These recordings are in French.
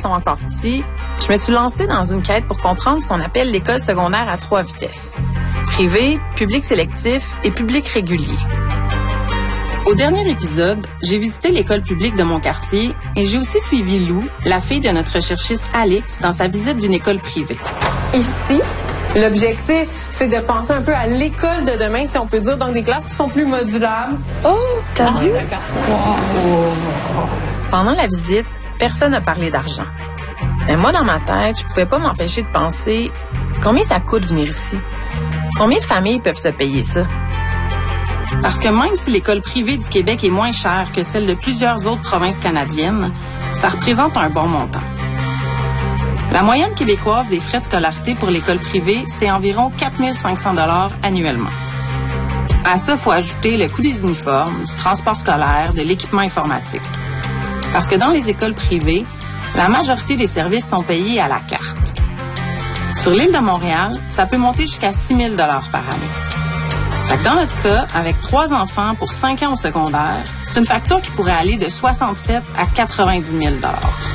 sont encore petits, je me suis lancée dans une quête pour comprendre ce qu'on appelle l'école secondaire à 3 vitesses. Privé, public sélectif et public régulier. Au dernier épisode, j'ai visité l'école publique de mon quartier et j'ai aussi suivi Lou, la fille de notre recherchiste Alix, dans sa visite d'une école privée. Ici, l'objectif, c'est de penser un peu à l'école de demain, si on peut dire, donc des classes qui sont plus modulables. Oh, t'as vu? Pendant la visite, personne n'a parlé d'argent. Mais moi, dans ma tête, je pouvais pas m'empêcher de penser combien ça coûte venir ici? Combien de familles peuvent se payer ça? Parce que même si l'école privée du Québec est moins chère que celle de plusieurs autres provinces canadiennes, ça représente un bon montant. La moyenne québécoise des frais de scolarité pour l'école privée, c'est environ 4 500 $ annuellement. À ça, il faut ajouter le coût des uniformes, du transport scolaire, de l'équipement informatique. Parce que dans les écoles privées, la majorité des services sont payés à la carte. Sur l'île de Montréal, ça peut monter jusqu'à 6 000 $ par année. Fait que dans notre cas, avec 3 enfants pour 5 ans au secondaire, c'est une facture qui pourrait aller de 67 à 90 000 $.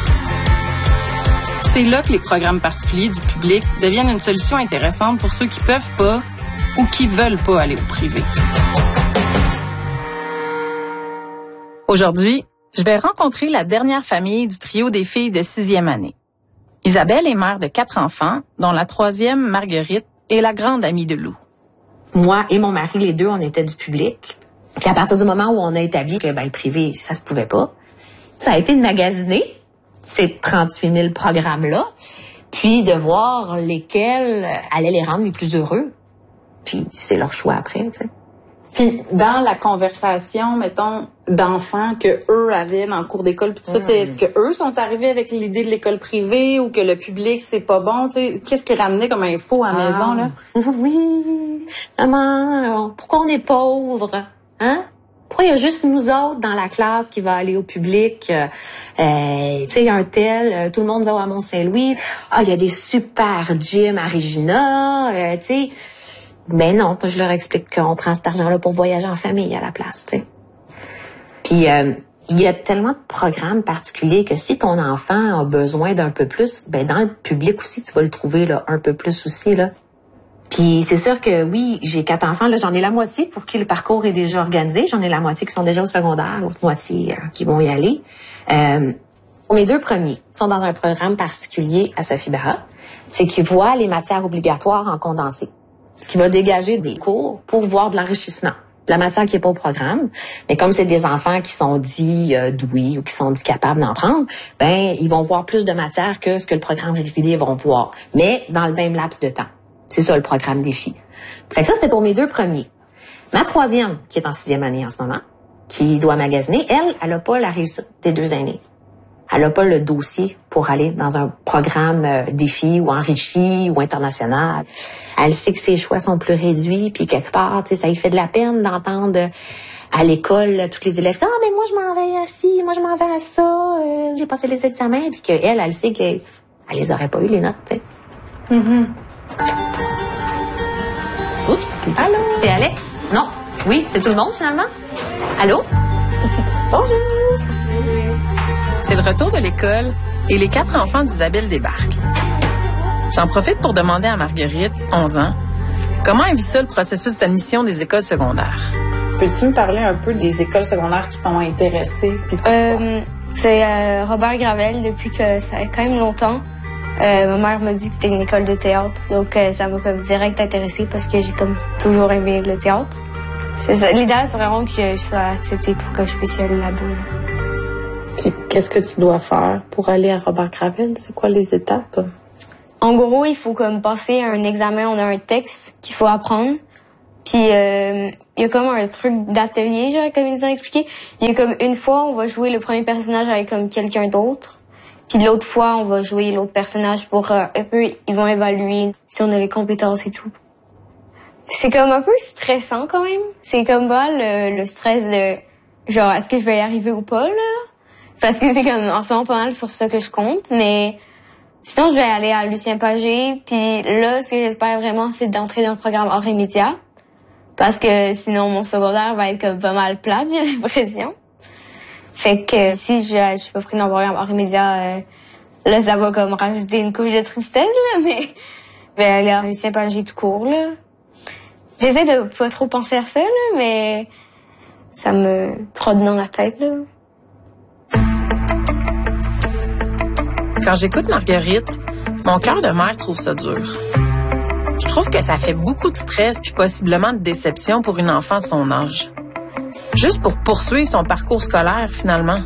C'est là que les programmes particuliers du public deviennent une solution intéressante pour ceux qui peuvent pas ou qui veulent pas aller au privé. Aujourd'hui, je vais rencontrer la dernière famille du trio des filles de 6e année. Isabelle est mère de 4 enfants, dont la 3e, Marguerite, est la grande amie de Lou. Moi et mon mari, les deux, on était du public. Puis à partir du moment où on a établi que le privé, ça se pouvait pas, ça a été de magasiner ces 38 000 programmes-là, puis de voir lesquels allaient les rendre les plus heureux. Puis c'est leur choix après, tu sais. Puis dans la conversation, mettons, d'enfants que eux avaient dans le cours d'école, puis tout ça, est-ce que eux sont arrivés avec l'idée de l'école privée ou que le public c'est pas bon, tu sais, qu'est-ce qu'ils ramenaient comme info à la maison là? Oui, maman, pourquoi on est pauvre, hein? Pourquoi il y a juste nous autres dans la classe qui va aller au public? Tu sais, un tel, tout le monde va à Mont-Saint-Louis. Ah, il y a des super gyms à Regina, tu sais. Ben non, je leur explique qu'on prend cet argent-là pour voyager en famille à la place, tu sais. Puis il y a tellement de programmes particuliers que si ton enfant a besoin d'un peu plus, ben dans le public aussi, tu vas le trouver là un peu plus aussi là. Puis c'est sûr que oui, j'ai 4 enfants, là j'en ai la moitié pour qui le parcours est déjà organisé, j'en ai la moitié qui sont déjà au secondaire, l'autre moitié qui vont y aller. Mes 2 premiers sont dans un programme particulier à Sophie Barra, c'est qu'ils voient les matières obligatoires en condensé. Ce qui va dégager des cours pour voir de l'enrichissement. La matière qui est pas au programme, mais comme c'est des enfants qui sont dits doués ou qui sont dits capables d'en prendre, ben ils vont voir plus de matière que ce que le programme régulier vont voir, mais dans le même laps de temps. C'est ça le programme défi. Fait que ça c'était pour mes 2 premiers. Ma 3e, qui est en 6e année en ce moment, qui doit magasiner, elle a pas la réussite des 2 aînés. Elle a pas le dossier pour aller dans un programme défi ou enrichi ou international. Elle sait que ses choix sont plus réduits, puis quelque part, tu sais, ça lui fait de la peine d'entendre à l'école tous les élèves. Ah, mais moi je m'en vais à ci, moi je m'en vais à ça, j'ai passé les examens, puis qu'elle, elle sait qu'elle les aurait pas eu les notes, tu sais. Oups. Allô. C'est Alex? Non. Oui, c'est tout le monde finalement. Allô. Bonjour. C'est le retour de l'école et les 4 enfants d'Isabelle débarquent. J'en profite pour demander à Marguerite, 11 ans, comment elle vit ça le processus d'admission des écoles secondaires. Peux-tu me parler un peu des écoles secondaires qui t'ont intéressée? C'est Robert Gravel depuis que ça fait quand même longtemps. Ma mère m'a dit que c'était une école de théâtre, donc ça m'a comme direct intéressée parce que j'ai comme toujours aimé le théâtre. C'est ça. L'idéal, c'est vraiment que je sois acceptée pour que je puisse y aller là-bas. Puis qu'est-ce que tu dois faire pour aller à Robert Gravel? C'est quoi les étapes? En gros, il faut comme passer un examen, on a un texte qu'il faut apprendre. Puis il y a comme un truc d'atelier, genre comme ils nous ont expliqué. Il y a comme une fois, on va jouer le premier personnage avec comme quelqu'un d'autre. Puis l'autre fois, on va jouer l'autre personnage pour un peu, ils vont évaluer si on a les compétences et tout. C'est comme un peu stressant quand même. C'est comme le stress de genre est-ce que je vais y arriver ou pas là? Parce que c'est comme en ce moment pas mal sur ça que je compte, mais sinon je vais aller à Lucien Pagé, puis là ce que j'espère vraiment c'est d'entrer dans le programme Arts et Médias, parce que sinon mon secondaire va être comme pas mal plate, j'ai l'impression. Fait que si je suis pas pris dans le programme Arts et Médias, Là, ça va comme rajouter une couche de tristesse, là, mais elle a réussi à panacher tout court, là. J'essaie de pas trop penser à ça, là, mais ça me trotte dans la tête, là. Quand j'écoute Marguerite, mon cœur de mère trouve ça dur. Je trouve que ça fait beaucoup de stress puis possiblement de déception pour une enfant de son âge. Juste pour poursuivre son parcours scolaire, finalement.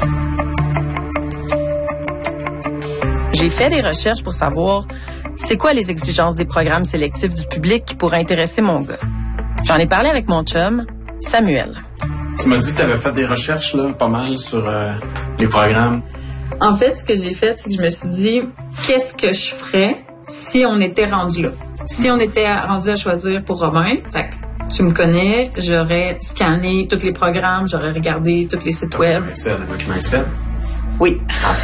J'ai fait des recherches pour savoir c'est quoi les exigences des programmes sélectifs du public qui pourraient intéresser mon gars. J'en ai parlé avec mon chum, Samuel. Tu m'as dit que tu avais fait des recherches là, pas mal sur les programmes. En fait, ce que j'ai fait, c'est que je me suis dit, qu'est-ce que je ferais si on était rendu là? Si on était rendu à choisir pour Robin, fait que tu me connais, j'aurais scanné tous les programmes, j'aurais regardé tous les sites web. Document Excel? Oui.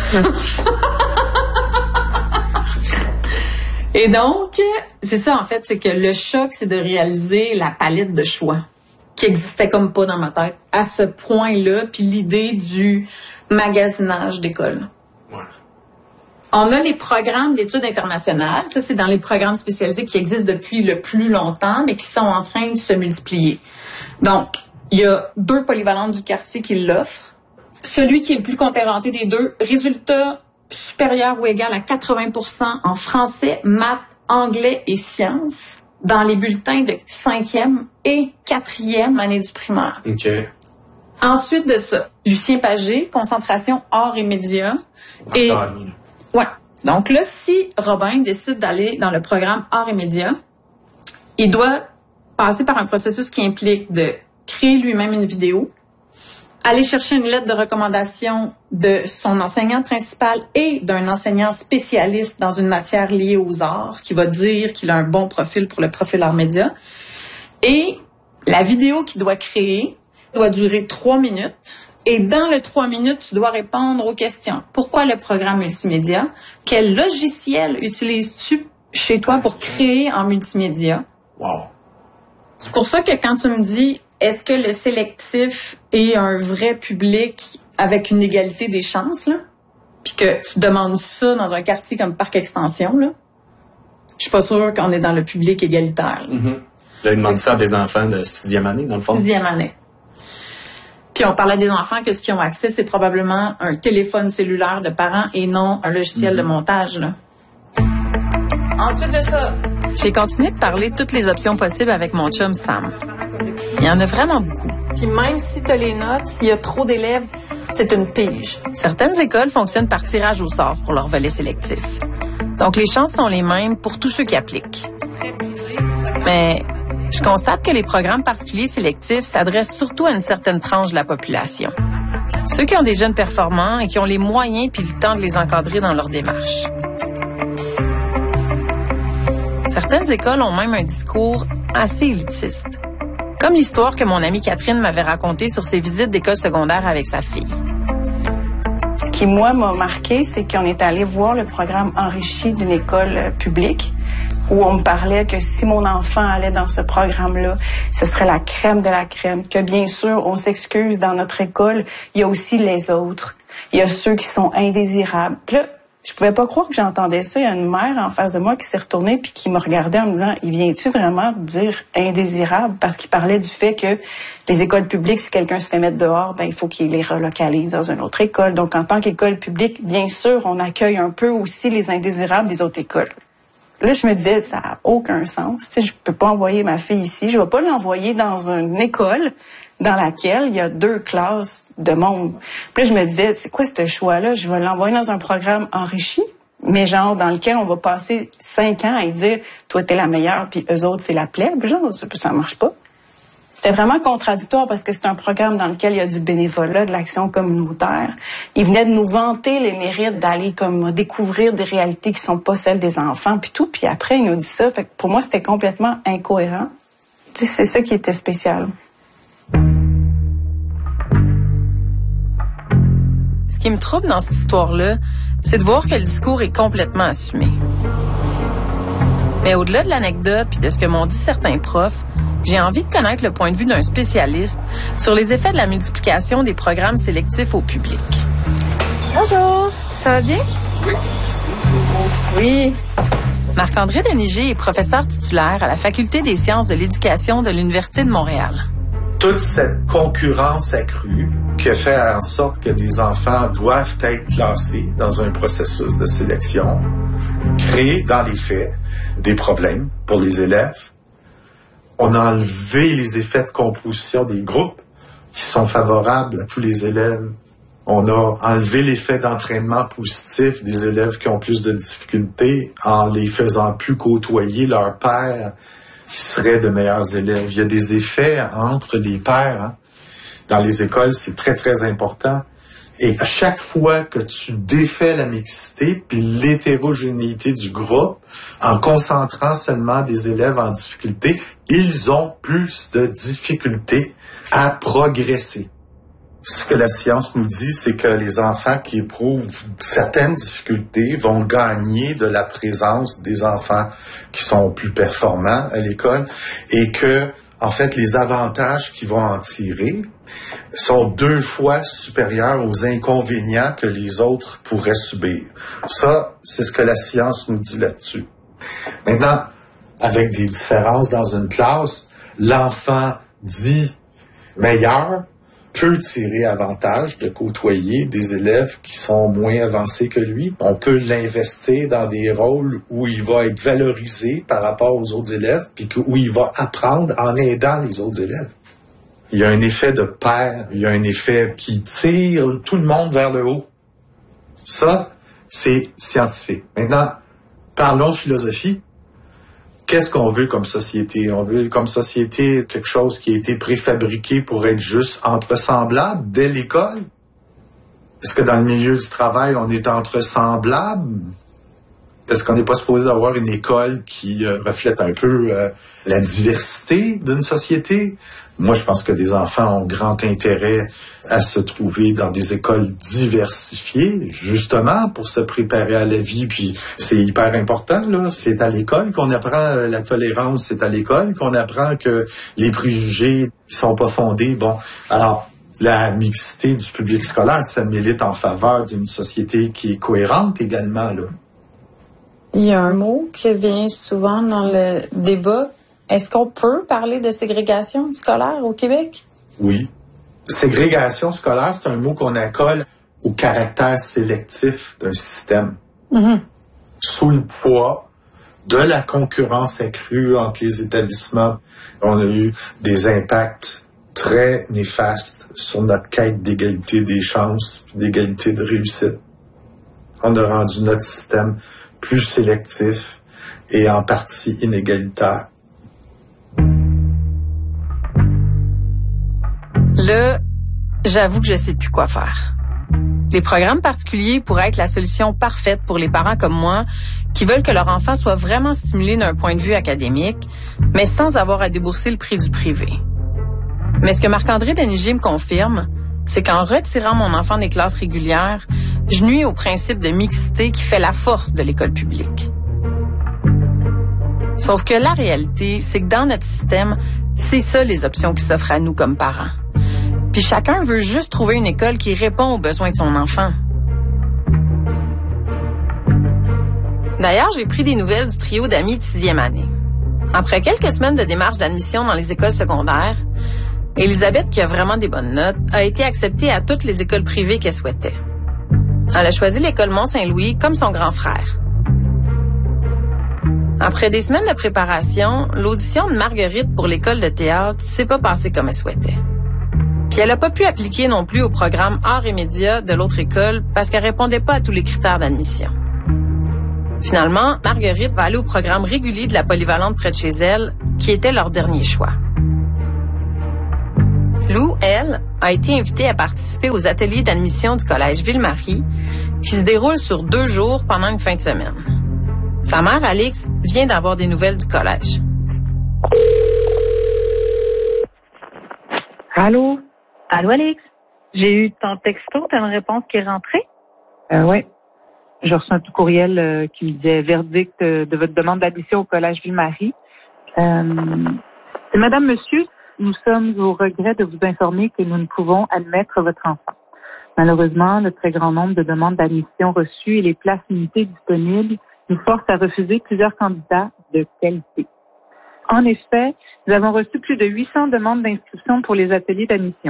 Et donc, c'est ça en fait, c'est que le choc, c'est de réaliser la palette de choix qui existait comme pas dans ma tête à ce point-là, puis l'idée du magasinage d'école. Ouais. On a les programmes d'études internationales, ça c'est dans les programmes spécialisés qui existent depuis le plus longtemps, mais qui sont en train de se multiplier. Donc, il y a 2 polyvalentes du quartier qui l'offrent. Celui qui est le plus contingenté des 2, résultat supérieur ou égal à 80% en français, maths, anglais et sciences dans les bulletins de 5e et 4e année du primaire. OK. Ensuite de ça, Lucien Pagé, concentration arts et médias. Et ouais. Donc là, si Robin décide d'aller dans le programme arts et médias, il doit passer par un processus qui implique de créer lui-même une vidéo, aller chercher une lettre de recommandation de son enseignant principal et d'un enseignant spécialiste dans une matière liée aux arts qui va dire qu'il a un bon profil pour le profil arts médias. Et la vidéo qu'il doit créer doit durer 3 minutes. Et dans les 3 minutes, tu dois répondre aux questions. Pourquoi le programme multimédia? Quel logiciel utilises-tu chez toi pour créer en multimédia? Wow. C'est pour ça que quand tu me dis est-ce que le sélectif est un vrai public avec une égalité des chances, là? Puis que tu demandes ça dans un quartier comme Parc Extension, là? Je suis pas sûre qu'on est dans le public égalitaire. Mm-hmm. Là, il demande ça à des enfants de 6e année, dans le fond. 6e année. Puis on parlait des enfants que ce qu'ils ont accès, c'est probablement un téléphone cellulaire de parents et non un logiciel de montage, là. Ensuite de ça, J'ai continué de parler de toutes les options possibles avec mon chum Sam. Il y en a vraiment beaucoup. puis même si tu as les notes, s'il y a trop d'élèves, c'est une pige. Certaines écoles fonctionnent par tirage au sort pour leur volet sélectif. Donc, les chances sont les mêmes pour tous ceux qui appliquent. Mais je constate que les programmes particuliers sélectifs s'adressent surtout à une certaine tranche de la population. Ceux qui ont des jeunes performants et qui ont les moyens puis le temps de les encadrer dans leur démarche. Certaines écoles ont même un discours assez élitiste. Comme l'histoire que mon amie Catherine m'avait racontée sur ses visites d'école secondaire avec sa fille. Ce qui, moi, m'a marqué, c'est qu'on est allé voir le programme enrichi d'une école publique où on me parlait que si mon enfant allait dans ce programme-là, ce serait la crème de la crème. Que bien sûr, on s'excuse, dans notre école, il y a aussi les autres. Il y a ceux qui sont indésirables. Puis là, je pouvais pas croire que j'entendais ça. Il y a une mère en face de moi qui s'est retournée puis qui me regardait en me disant, il vient-tu vraiment dire indésirable? Parce qu'il parlait du fait que les écoles publiques, si quelqu'un se fait mettre dehors, ben il faut qu'il les relocalise dans une autre école. Donc, en tant qu'école publique, bien sûr, on accueille un peu aussi les indésirables des autres écoles. Là, je me disais, ça n'a aucun sens. Tu sais, je peux pas envoyer ma fille ici. Je vais pas l'envoyer dans une école dans laquelle il y a 2 classes de monde. Puis là, je me disais, c'est quoi ce choix-là? Je vais l'envoyer dans un programme enrichi, mais genre dans lequel on va passer 5 ans à dire, toi, t'es la meilleure, puis eux autres, c'est la plèbe. Genre, ça marche pas. C'était vraiment contradictoire parce que c'est un programme dans lequel il y a du bénévolat, de l'action communautaire. Ils venaient de nous vanter les mérites d'aller comme découvrir des réalités qui sont pas celles des enfants, puis tout. Puis après, ils nous disent ça. Fait que pour moi, c'était complètement incohérent. Tu sais, c'est ça qui était spécial. Ce qui me trouble dans cette histoire-là, c'est de voir que le discours est complètement assumé. Mais au-delà de l'anecdote puis de ce que m'ont dit certains profs, j'ai envie de connaître le point de vue d'un spécialiste sur les effets de la multiplication des programmes sélectifs au public. Bonjour, ça va bien? Oui. Marc-André Denigé est professeur titulaire à la Faculté des sciences de l'éducation de l'Université de Montréal. Toute cette concurrence accrue qui fait en sorte que des enfants doivent être classés dans un processus de sélection crée, dans les faits, des problèmes pour les élèves. On a enlevé les effets de composition des groupes qui sont favorables à tous les élèves. On a enlevé l'effet d'entraînement positif des élèves qui ont plus de difficultés en les faisant plus côtoyer leurs pairs qui seraient de meilleurs élèves. Il y a des effets entre les pairs. Hein. Dans les écoles, c'est très, très important. Et à chaque fois que tu défais la mixité puis l'hétérogénéité du groupe, en concentrant seulement des élèves en difficulté, ils ont plus de difficultés à progresser. Ce que la science nous dit, c'est que les enfants qui éprouvent certaines difficultés vont gagner de la présence des enfants qui sont plus performants à l'école et que, en fait, les avantages qu'ils vont en tirer sont 2 fois supérieurs aux inconvénients que les autres pourraient subir. Ça, c'est ce que la science nous dit là-dessus. Maintenant, avec des différences dans une classe, l'enfant dit meilleur peut tirer avantage de côtoyer des élèves qui sont moins avancés que lui. On peut l'investir dans des rôles où il va être valorisé par rapport aux autres élèves, puis où il va apprendre en aidant les autres élèves. Il y a un effet de pair, il y a un effet qui tire tout le monde vers le haut. Ça, c'est scientifique. Maintenant, parlons philosophie. Qu'est-ce qu'on veut comme société? On veut comme société quelque chose qui a été préfabriqué pour être juste entre semblables dès l'école? Est-ce que dans le milieu du travail, on est entre semblables? Est-ce qu'on n'est pas supposé d'avoir une école qui reflète un peu la diversité d'une société? Moi, je pense que des enfants ont grand intérêt à se trouver dans des écoles diversifiées, justement, pour se préparer à la vie. Puis c'est hyper important, là. C'est à l'école qu'on apprend la tolérance. C'est à l'école qu'on apprend que les préjugés qui sont pas fondés. Bon, alors, la mixité du public scolaire, ça milite en faveur d'une société qui est cohérente également, là. Il y a un mot qui revient souvent dans le débat. Est-ce qu'on peut parler de ségrégation scolaire au Québec? Oui. Ségrégation scolaire, c'est un mot qu'on accole au caractère sélectif d'un système. Mm-hmm. Sous le poids de la concurrence accrue entre les établissements, on a eu des impacts très néfastes sur notre quête d'égalité des chances, d'égalité de réussite. On a rendu notre système plus sélectif et en partie inégalitaire. Là, j'avoue que je sais plus quoi faire. Les programmes particuliers pourraient être la solution parfaite pour les parents comme moi qui veulent que leur enfant soit vraiment stimulé d'un point de vue académique, mais sans avoir à débourser le prix du privé. Mais ce que Marc-André Denigé me confirme, c'est qu'en retirant mon enfant des classes régulières, je nuis au principe de mixité qui fait la force de l'école publique. Sauf que la réalité, c'est que dans notre système, c'est ça les options qui s'offrent à nous comme parents. Puis chacun veut juste trouver une école qui répond aux besoins de son enfant. D'ailleurs, j'ai pris des nouvelles du trio d'amis de 6e année. Après quelques semaines de démarches d'admission dans les écoles secondaires, Elisabeth, qui a vraiment des bonnes notes, a été acceptée à toutes les écoles privées qu'elle souhaitait. Elle a choisi l'école Mont-Saint-Louis comme son grand frère. Après des semaines de préparation, l'audition de Marguerite pour l'école de théâtre s'est pas passée comme elle souhaitait. Puis elle a pas pu appliquer non plus au programme Arts et médias de l'autre école parce qu'elle répondait pas à tous les critères d'admission. Finalement, Marguerite va aller au programme régulier de la polyvalente près de chez elle, qui était leur dernier choix. Lou, elle, a été invitée à participer aux ateliers d'admission du collège Ville-Marie, qui se déroulent sur 2 jours pendant une fin de semaine. Sa mère, Alix, vient d'avoir des nouvelles du collège. Allô? Allô, Alix? J'ai eu ton texto, t'as une réponse qui est rentrée? Oui. J'ai reçu un petit courriel qui me disait verdict de votre demande d'admission au collège Ville-Marie. Madame, monsieur, nous sommes au regret de vous informer que nous ne pouvons admettre votre enfant. Malheureusement, le très grand nombre de demandes d'admission reçues et les places limitées disponibles nous forcent à refuser plusieurs candidats de qualité. En effet, nous avons reçu plus de 800 demandes d'inscription pour les ateliers d'admission.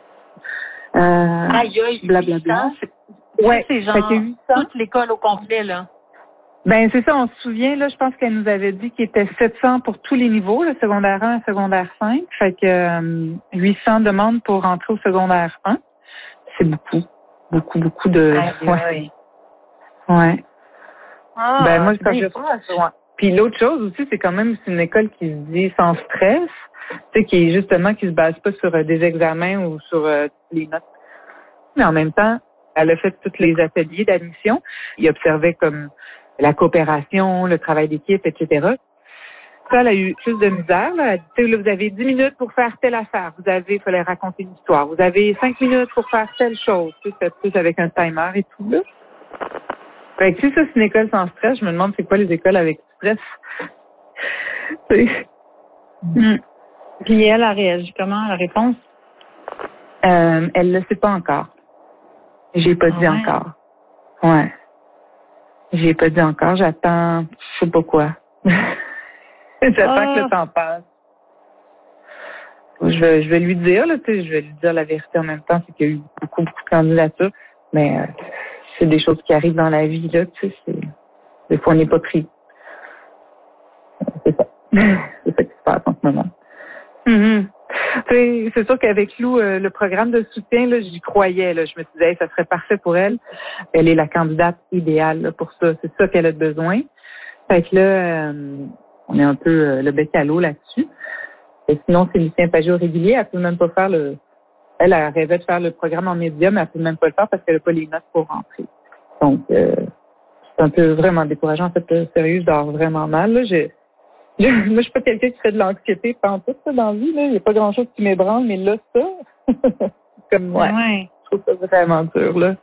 Blablabla. Ouais, c'est genre toute l'école au complet, là. Ben, c'est ça, on se souvient, là, je pense qu'elle nous avait dit qu'il était 700 pour tous les niveaux, le secondaire 1 et secondaire 5. Fait que 800 demandes pour rentrer au secondaire 1. C'est beaucoup de... Ouais. Ah, ben, moi, Puis l'autre chose aussi, c'est quand même c'est une école qui se dit sans stress, tu sais, qui se base pas sur des examens ou sur les notes. Mais en même temps, elle a fait tous les ateliers d'admission. Il observait comme la coopération, le travail d'équipe, etc. Ça, elle a eu plus de misère. Là. Elle dit, là, vous avez 10 minutes pour faire telle affaire. Il fallait raconter une histoire. Vous avez 5 minutes pour faire telle chose. Tu sais, c'est plus avec un timer et tout, là. Fait que si ça, c'est une école sans stress, je me demande c'est quoi les écoles avec stress. Puis elle a réagi comment à la réponse? Elle le sait pas encore. J'ai pas dit encore. Ouais. J'ai pas dit encore. J'attends, je sais pas quoi. J'attends que le temps passe. Je vais lui dire, là, tu sais, je vais lui dire la vérité en même temps, c'est qu'il y a eu beaucoup de candidatures, mais c'est des choses qui arrivent dans la vie, là, tu sais, des fois on n'est pas pris. C'est ça. C'est ça qui se passe en ce moment. C'est sûr qu'avec Lou, le programme de soutien, là, j'y croyais. Là. Je me disais, ça serait parfait pour elle. Elle est la candidate idéale là, pour ça. C'est ça qu'elle a besoin. Fait que là, on est un peu le bec à l'eau là-dessus. Et sinon, c'est Lucien Pagé au régulier. Elle peut même pas faire Elle rêvait de faire le programme en média, mais elle peut même pas le faire parce qu'elle n'a pas les notes pour rentrer. Donc, c'est un peu vraiment décourageant. En fait, sérieux, je dors vraiment mal. Là. Moi, je suis pas quelqu'un qui fait de l'anxiété pendant tout ça dans la vie. Il n'y a pas grand-chose qui m'ébranle, mais là, ça, comme je trouve ça vraiment dur, là.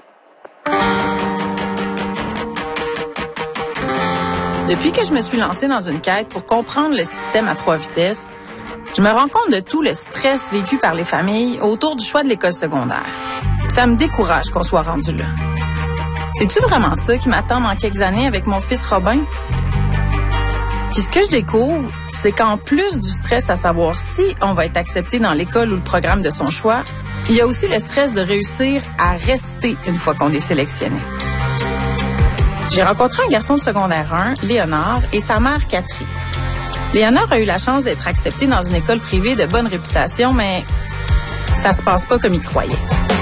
Depuis que je me suis lancée dans une quête pour comprendre le système à 3 vitesses, je me rends compte de tout le stress vécu par les familles autour du choix de l'école secondaire. Ça me décourage qu'on soit rendu là. C'est-tu vraiment ça qui m'attend dans quelques années avec mon fils Robin? Puis ce que je découvre, c'est qu'en plus du stress à savoir si on va être accepté dans l'école ou le programme de son choix, il y a aussi le stress de réussir à rester une fois qu'on est sélectionné. J'ai rencontré un garçon de secondaire 1, Léonard, et sa mère, Catherine. Léonard a eu la chance d'être accepté dans une école privée de bonne réputation, mais ça se passe pas comme il croyait.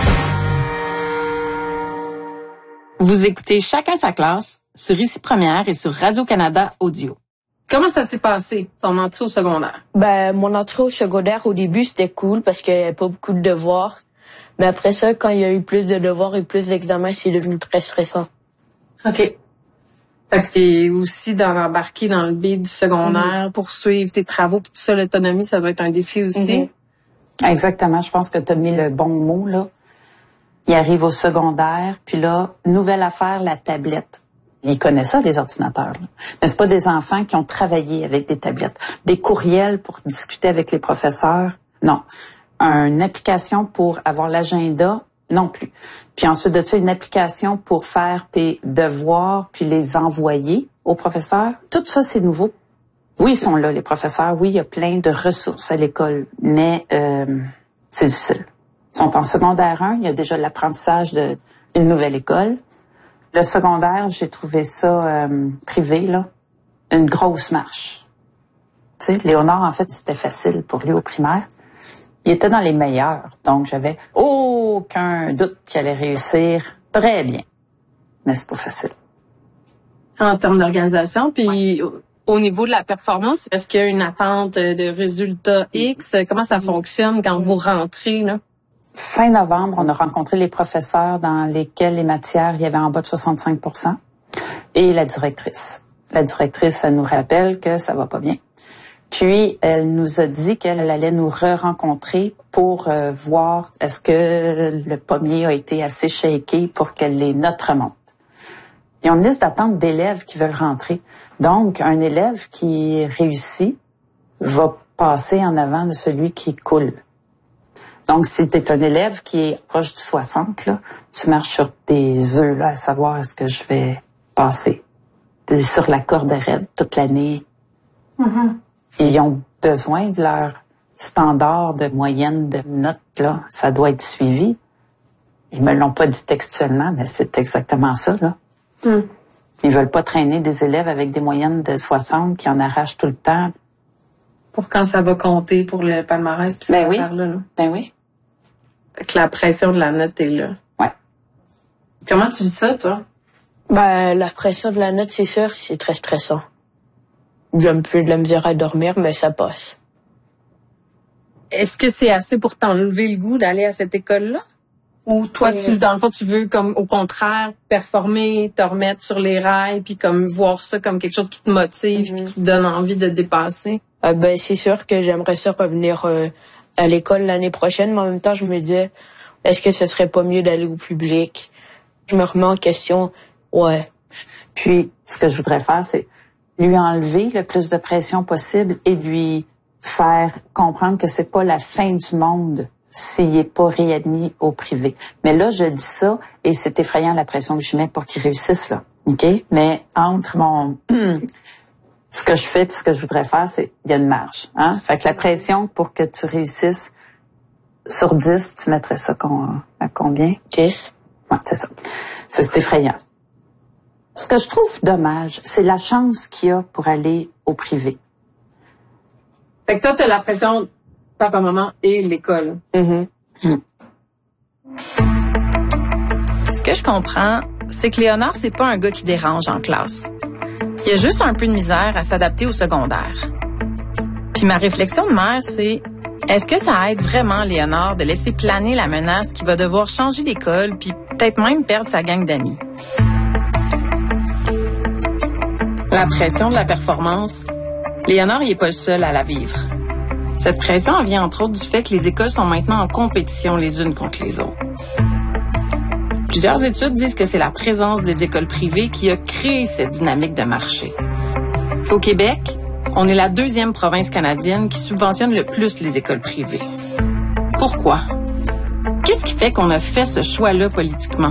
Vous écoutez Chacun sa classe sur Ici Première et sur Radio-Canada Audio. Comment ça s'est passé, ton entrée au secondaire? Ben, mon entrée au secondaire, au début, c'était cool parce qu'il n'y avait pas beaucoup de devoirs. Mais après ça, quand il y a eu plus de devoirs et plus d'examens, c'est devenu très stressant. OK. Fait que t'es aussi embarqué dans le beat du secondaire pour suivre tes travaux puis tout ça, l'autonomie, ça doit être un défi aussi. Exactement. Je pense que tu as mis le bon mot, là. Il arrive au secondaire, puis là, nouvelle affaire, la tablette. Ils connaissent ça, les ordinateurs. Là. Mais c'est pas des enfants qui ont travaillé avec des tablettes. Des courriels pour discuter avec les professeurs, non. Une application pour avoir l'agenda, non plus. Puis ensuite de ça, une application pour faire tes devoirs puis les envoyer aux professeurs. Tout ça, c'est nouveau. Oui, ils sont là, les professeurs. Oui, il y a plein de ressources à l'école, mais c'est difficile. Ils sont en secondaire 1, il y a déjà l'apprentissage d'une nouvelle école. Le secondaire, j'ai trouvé ça privé, là, une grosse marche. Tu sais, Léonard, en fait, c'était facile pour lui au primaire. Il était dans les meilleurs, donc j'avais aucun doute qu'il allait réussir très bien. Mais c'est pas facile. En termes d'organisation, puis au niveau de la performance, est-ce qu'il y a une attente de résultats X? Comment ça fonctionne quand vous rentrez, là? Fin novembre, on a rencontré les professeurs dans lesquels les matières, il y avait en bas de 65%, et la directrice. La directrice, elle nous rappelle que ça va pas bien. Puis, elle nous a dit qu'elle allait nous re-rencontrer pour voir est-ce que le pommier a été assez shaké pour que les notes remontent. Ils ont une liste d'attente d'élèves qui veulent rentrer. Donc, un élève qui réussit va passer en avant de celui qui coule. Donc, si tu es un élève qui est proche du 60, là, tu marches sur des œufs là, à savoir est-ce que je vais passer. T'es sur la corde raide toute l'année. Mm-hmm. Ils ont besoin de leur standard de moyenne de notes, là. Ça doit être suivi. Ils me l'ont pas dit textuellement, mais c'est exactement ça, là. Mm. Ils veulent pas traîner des élèves avec des moyennes de 60 qui en arrachent tout le temps. Pour quand ça va compter pour le palmarès, puis ben oui. Là. Ben oui. Fait que la pression de la note est là. Ouais. Comment tu vis ça, toi? Ben, la pression de la note, c'est sûr, c'est très stressant. J'ai un peu de la misère à dormir, mais ça passe. Est-ce que c'est assez pour t'enlever le goût d'aller à cette école-là? Ou toi, dans le fond, tu veux, comme, au contraire, performer, te remettre sur les rails, puis comme voir ça comme quelque chose qui te motive, puis qui te donne envie de dépasser? Ben, c'est sûr que j'aimerais ça revenir à l'école l'année prochaine, mais en même temps, je me disais, est-ce que ce serait pas mieux d'aller au public? Je me remets en question, ouais. Puis, ce que je voudrais faire, c'est lui enlever le plus de pression possible et lui faire comprendre que c'est pas la fin du monde s'il est pas réadmis au privé. Mais là, je dis ça et c'est effrayant la pression que je mets pour qu'il réussisse, là. OK? Mais entre mon... ce que je fais et ce que je voudrais faire, c'est il y a une marge. Hein? Fait que la pression pour que tu réussisses, sur 10, tu mettrais ça à combien? 10. Ouais, c'est ça. C'est effrayant. Ce que je trouve dommage, c'est la chance qu'il y a pour aller au privé. Fait que toi, t'as la pression papa, maman et l'école. Mm-hmm. Mm. Ce que je comprends, c'est que Léonard, c'est pas un gars qui dérange en classe. Il a juste un peu de misère à s'adapter au secondaire. Puis ma réflexion de mère, c'est est-ce que ça aide vraiment Léonard de laisser planer la menace qu'il va devoir changer d'école puis peut-être même perdre sa gang d'amis? La pression de la performance, Léonard, il est pas le seul à la vivre. Cette pression en vient entre autres du fait que les écoles sont maintenant en compétition les unes contre les autres. Plusieurs études disent que c'est la présence des écoles privées qui a créé cette dynamique de marché. Au Québec, on est la 2e province canadienne qui subventionne le plus les écoles privées. Pourquoi? Qu'est-ce qui fait qu'on a fait ce choix-là politiquement?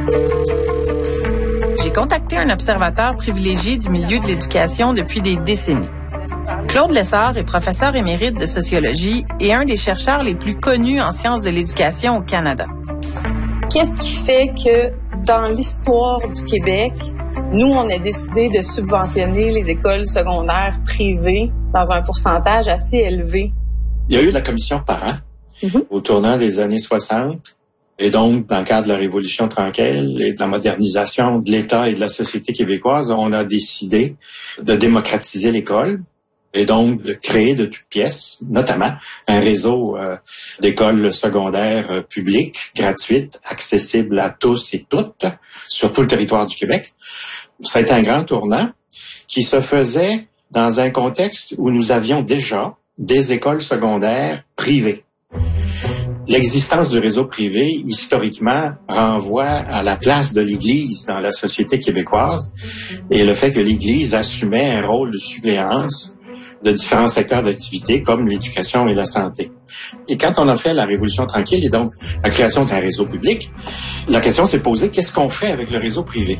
J'ai contacté un observateur privilégié du milieu de l'éducation depuis des décennies. Claude Lessard est professeur émérite de sociologie et un des chercheurs les plus connus en sciences de l'éducation au Canada. Qu'est-ce qui fait que dans l'histoire du Québec, nous, on a décidé de subventionner les écoles secondaires privées dans un pourcentage assez élevé? Il y a eu la commission parents au tournant des années 60. Et donc, dans le cadre de la Révolution tranquille et de la modernisation de l'État et de la société québécoise, on a décidé de démocratiser l'école et donc de créer de toutes pièces, notamment un réseau d'écoles secondaires publiques, gratuites, accessibles à tous et toutes, sur tout le territoire du Québec. Ça a été un grand tournant qui se faisait dans un contexte où nous avions déjà des écoles secondaires privées. L'existence du réseau privé, historiquement, renvoie à la place de l'Église dans la société québécoise et le fait que l'Église assumait un rôle de suppléance de différents secteurs d'activité comme l'éducation et la santé. Et quand on a fait la Révolution tranquille et donc la création d'un réseau public, la question s'est posée, qu'est-ce qu'on fait avec le réseau privé?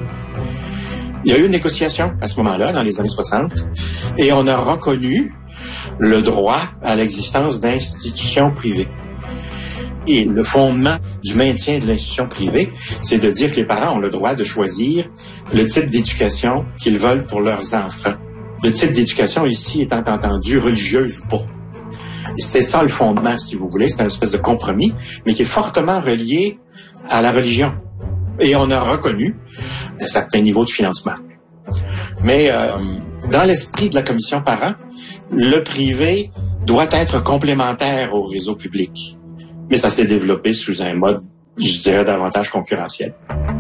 Il y a eu une négociation à ce moment-là, dans les années 60, et on a reconnu le droit à l'existence d'institutions privées. Et le fondement du maintien de l'institution privée, c'est de dire que les parents ont le droit de choisir le type d'éducation qu'ils veulent pour leurs enfants. Le type d'éducation ici étant entendu religieuse ou pas. Et c'est ça le fondement, si vous voulez. C'est une espèce de compromis, mais qui est fortement relié à la religion. Et on a reconnu un certain niveau de financement. Mais dans l'esprit de la commission parents, le privé doit être complémentaire au réseau public. Mais ça s'est développé sous un mode, je dirais, davantage concurrentiel.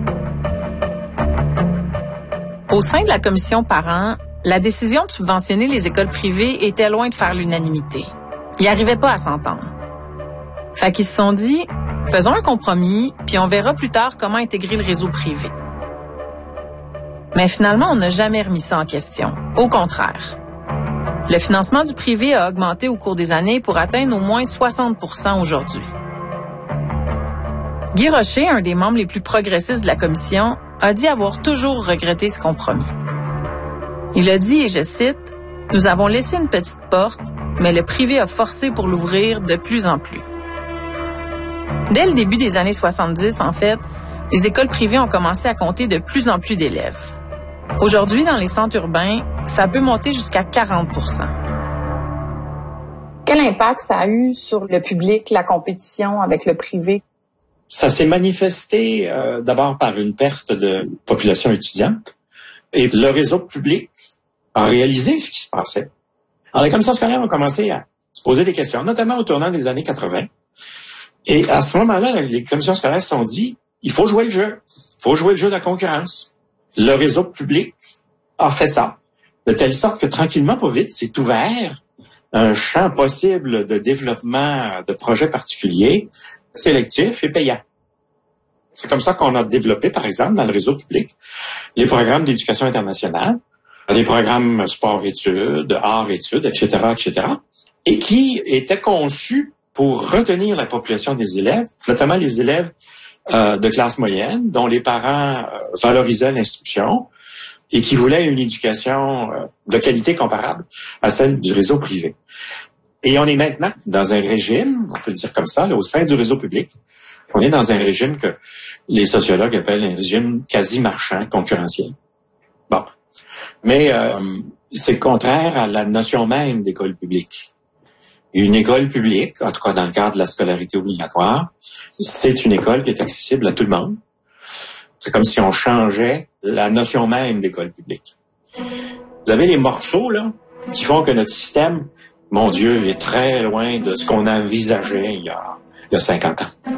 Au sein de la commission parents, la décision de subventionner les écoles privées était loin de faire l'unanimité. Ils n'arrivaient pas à s'entendre. Fait qu'ils se sont dit, faisons un compromis, puis on verra plus tard comment intégrer le réseau privé. Mais finalement, on n'a jamais remis ça en question. Au contraire. Le financement du privé a augmenté au cours des années pour atteindre au moins 60% aujourd'hui. Guy Rocher, un des membres les plus progressistes de la commission, a dit avoir toujours regretté ce compromis. Il a dit, et je cite, « Nous avons laissé une petite porte, mais le privé a forcé pour l'ouvrir de plus en plus. » Dès le début des années 70, en fait, les écoles privées ont commencé à compter de plus en plus d'élèves. Aujourd'hui, dans les centres urbains, ça peut monter jusqu'à 40%. Quel impact ça a eu sur le public, la compétition avec le privé? Ça s'est manifesté d'abord par une perte de population étudiante et le réseau public a réalisé ce qui se passait. Alors, les commissions scolaires ont commencé à se poser des questions, notamment au tournant des années 80. Et à ce moment-là, les commissions scolaires se sont dit, il faut jouer le jeu. Il faut jouer le jeu de la concurrence. Le réseau public a fait ça, de telle sorte que tranquillement, pas vite, c'est ouvert un champ possible de développement de projets particuliers, sélectifs et payants. C'est comme ça qu'on a développé, par exemple, dans le réseau public, les programmes d'éducation internationale, les programmes sport-études, art-études, etc., etc., et qui étaient conçus pour retenir la population des élèves, notamment les élèves de classe moyenne, dont les parents valorisaient l'instruction et qui voulaient une éducation de qualité comparable à celle du réseau privé. Et on est maintenant dans un régime, on peut le dire comme ça, là, au sein du réseau public, on est dans un régime que les sociologues appellent un régime quasi-marchand, concurrentiel. Bon. Mais c'est contraire à la notion même d'école publique. Une école publique, en tout cas dans le cadre de la scolarité obligatoire, c'est une école qui est accessible à tout le monde. C'est comme si on changeait la notion même d'école publique. Vous avez les morceaux, là, qui font que notre système, mon Dieu, est très loin de ce qu'on a envisagé il y a 50 ans.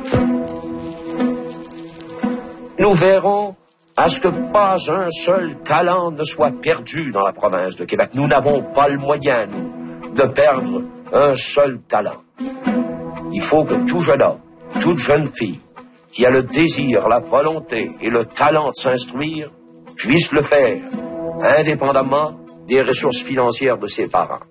Nous verrons à ce que pas un seul talent ne soit perdu dans la province de Québec. Nous n'avons pas le moyen, nous, de perdre un seul talent. Il faut que tout jeune homme, toute jeune fille, qui a le désir, la volonté et le talent de s'instruire, puisse le faire, indépendamment des ressources financières de ses parents.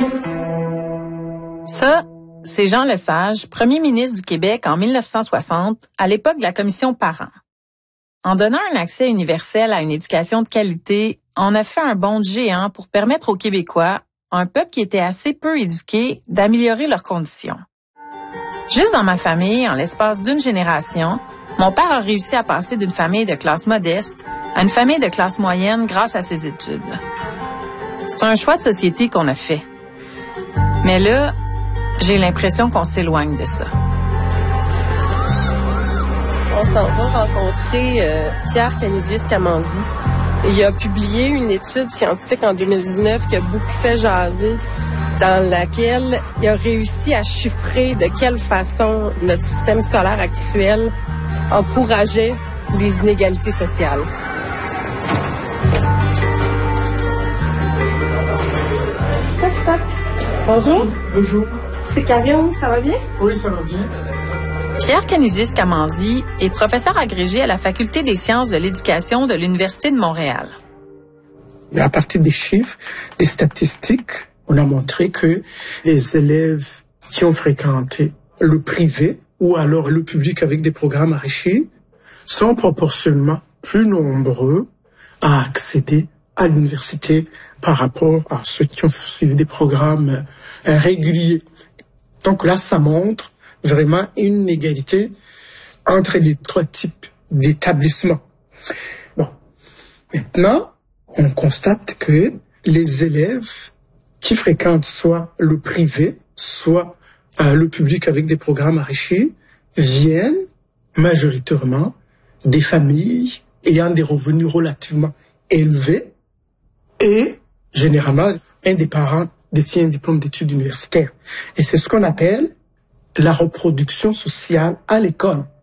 Ça, c'est Jean Lesage, premier ministre du Québec en 1960, à l'époque de la commission Parent. En donnant un accès universel à une éducation de qualité, on a fait un bond de géant pour permettre aux Québécois, un peuple qui était assez peu éduqué, d'améliorer leurs conditions. Juste dans ma famille, en l'espace d'une génération, mon père a réussi à passer d'une famille de classe modeste à une famille de classe moyenne grâce à ses études. C'est un choix de société qu'on a fait. Mais là, j'ai l'impression qu'on s'éloigne de ça. On s'en va rencontrer Pierre Canisius-Camanzi. Il a publié une étude scientifique en 2019 qui a beaucoup fait jaser, dans laquelle il a réussi à chiffrer de quelle façon notre système scolaire actuel encourageait les inégalités sociales. Bonjour. Bonjour. C'est Karine, ça va bien? Oui, ça va bien. Pierre Canisius-Camanzi est professeur agrégé à la Faculté des sciences de l'éducation de l'Université de Montréal. À partir des chiffres, des statistiques, on a montré que les élèves qui ont fréquenté le privé ou alors le public avec des programmes enrichis sont proportionnellement plus nombreux à accéder à l'université par rapport à ceux qui ont suivi des programmes réguliers. Donc là, ça montre vraiment une égalité entre les trois types d'établissements. Bon, maintenant, on constate que les élèves qui fréquentent soit le privé, soit le public avec des programmes enrichis, viennent majoritairement des familles ayant des revenus relativement élevés et généralement un des parents détient un diplôme d'études universitaires. Et c'est ce qu'on appelle la reproduction sociale à l'école.